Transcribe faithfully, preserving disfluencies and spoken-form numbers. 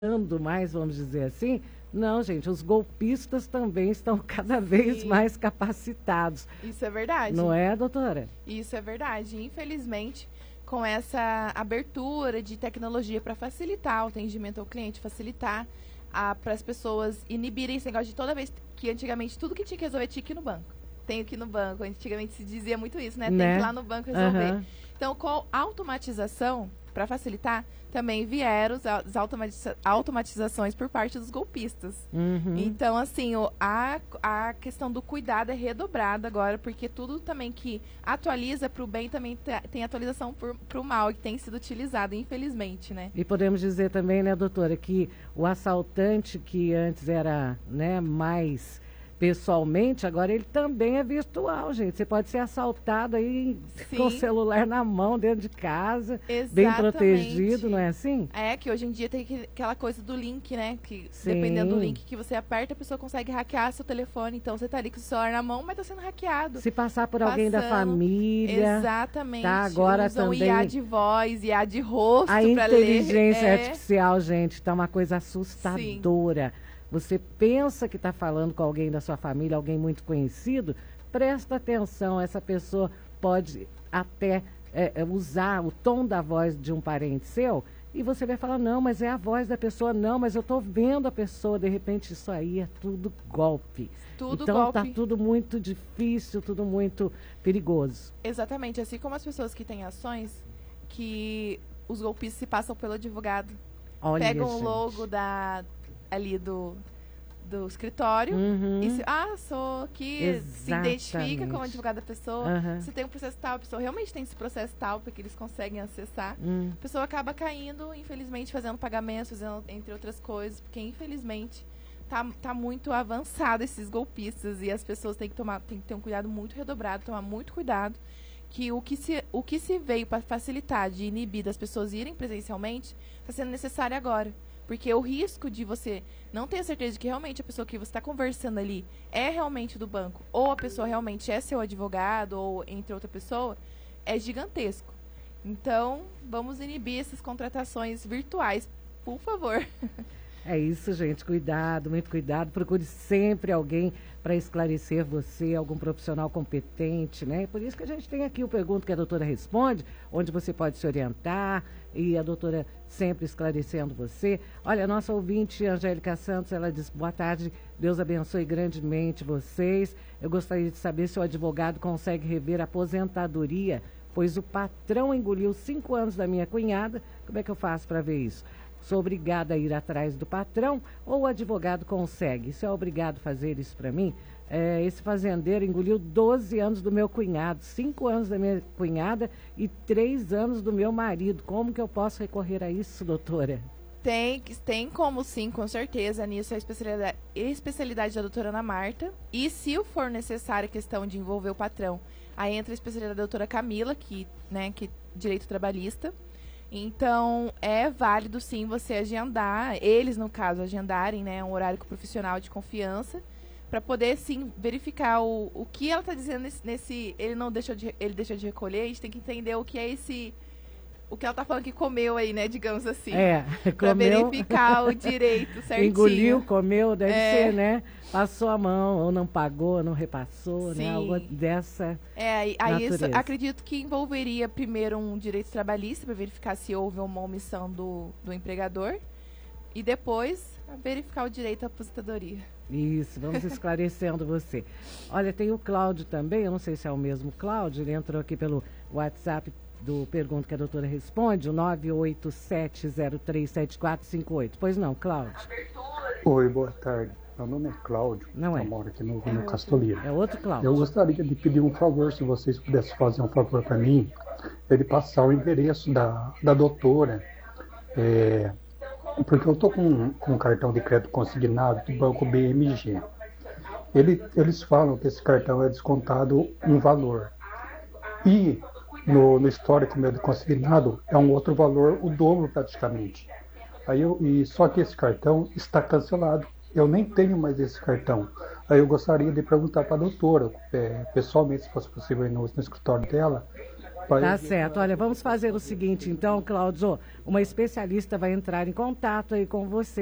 ando mais, vamos dizer assim. Não, gente, os golpistas também estão cada vez Sim, mais capacitados. isso é verdade. Não é, doutora? Isso é verdade. Infelizmente, com essa abertura de tecnologia para facilitar o atendimento ao cliente, facilitar para as pessoas inibirem esse negócio de toda vez que antigamente tudo que tinha que resolver tinha que ir no banco. Tenho que ir no banco. Antigamente se dizia muito isso, né? Tem Né? que ir lá no banco resolver. Aham. Então, com a automatização, para facilitar, também vieram as as automatiza- automatizações por parte dos golpistas. Uhum. Então, assim, o- a, a questão do cuidado é redobrada agora, porque tudo também que atualiza para o bem também te- tem atualização para o mal, que tem sido utilizado, infelizmente, né? E podemos dizer também, né, doutora, que o assaltante que antes era, né, mais pessoalmente, agora ele também é virtual, gente. Você pode ser assaltado aí com o Sim, celular na mão, dentro de casa, bem exatamente. protegido, não é assim? É que hoje em dia tem que- aquela coisa do link, né? Que dependendo do Sim. link que você aperta, a pessoa consegue hackear seu telefone. Então você tá ali com o celular na mão, mas tá sendo hackeado. Se passar por alguém da Passando. família, Exatamente. tá? Agora Usam também I A de voz, I A de rosto a para ler. inteligência É, artificial, gente, está uma coisa assustadora. Você pensa que está falando com alguém da sua família, alguém muito conhecido, presta atenção, essa pessoa pode até é, é, usar o tom da voz de um parente seu e você vai falar, não, mas é a voz da pessoa, não, mas eu estou vendo a pessoa, de repente isso aí é tudo golpe. tudo Então está golpe. tudo muito difícil, tudo muito perigoso. Exatamente. Assim como as pessoas que têm ações, que os golpistas se passam pelo advogado. Olha, Pegam o gente. logo da, ali do, do escritório. Uhum. E se, ah, sou aqui, se identifica como Exatamente. advogado da pessoa. Aham. Se tem um processo tal, a pessoa realmente tem esse processo tal, porque eles conseguem acessar. Hum. A pessoa acaba caindo, infelizmente, fazendo pagamentos, fazendo, entre outras coisas, porque infelizmente tá, tá muito avançado esses golpistas e as pessoas têm que tomar, têm que ter um cuidado muito redobrado, tomar muito cuidado, que o que se, o que se veio para facilitar de inibir das pessoas irem presencialmente está sendo necessário agora. Porque o risco de você não ter a certeza de que realmente a pessoa que você está conversando ali é realmente do banco, ou a pessoa realmente é seu advogado, ou entre outra pessoa, é gigantesco. Então, vamos inibir essas contratações virtuais, por favor. É isso, gente. Cuidado, muito cuidado. Procure sempre alguém para esclarecer você, algum profissional competente, né? Por isso que a gente tem aqui o Pergunto que a doutora responde, onde você pode se orientar e a doutora sempre esclarecendo você. Olha, a nossa ouvinte, Angélica Santos, ela diz, boa tarde, Deus abençoe grandemente vocês. Eu gostaria de saber se o advogado consegue rever a aposentadoria, pois o patrão engoliu cinco anos da minha cunhada. Como é que eu faço para ver isso? Sou obrigada a ir atrás do patrão ou o advogado consegue? Se é obrigado a fazer isso para mim, é, esse fazendeiro engoliu doze anos do meu cunhado, cinco anos da minha cunhada e três anos do meu marido. Como que eu posso recorrer a isso, doutora? Tem, que- tem como sim, com certeza. Nisso é a especialidade, especialidade da doutora Ana Marta. E se for necessária a questão de envolver o patrão, aí entra a especialidade da doutora Camila, que, né, que direito trabalhista. Então, é válido sim você agendar, eles no caso agendarem, né, um horário com o profissional de confiança, para poder sim verificar o, o que ela está dizendo nesse, nesse- ele não deixou de, ele deixou de recolher, a gente tem que entender o que é esse, o que ela tá falando que comeu aí, né, digamos assim. É, Para comeu, verificar o direito certinho. engoliu, comeu, deve É. ser, né? Passou a mão, ou não pagou, ou não repassou, né? Sim. Algo dessa É, aí, aí isso natureza. acredito que envolveria primeiro um direito trabalhista para verificar se houve uma omissão do, do empregador e depois verificar o direito à aposentadoria. Isso, vamos esclarecendo você. Olha, tem o Cláudio também, eu não sei se é o mesmo Cláudio, ele entrou aqui pelo WhatsApp do Pergunta que a doutora responde, o nove oito sete zero três sete quatro cinco oito. Pois não, Cláudio? Oi, boa tarde. Meu nome é Cláudio, Não é. eu moro aqui no, no Castoleiro. É outro Eu Cláudio. gostaria de pedir um favor, se vocês pudessem fazer um favor para mim, ele passar o endereço da, da doutora, é, porque eu estou com, com um cartão de crédito consignado do Banco B M G. Ele, eles falam que esse cartão é descontado um valor. E no, no histórico meu de consignado é um outro valor, o dobro praticamente. Aí eu, e só que esse cartão está cancelado. Eu nem tenho mais esse cartão. Aí eu gostaria de perguntar para a doutora, é, pessoalmente, se fosse possível ir no, no escritório dela, Tá certo. Olha, vamos fazer o seguinte, então, Cláudio, uma especialista vai entrar em contato aí com você.